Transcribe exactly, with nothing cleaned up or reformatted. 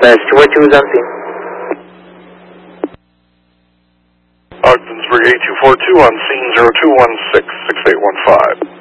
Dispatch two one two is on scene. Ogdensburg eight two four two on scene zero two one six, six eight one five.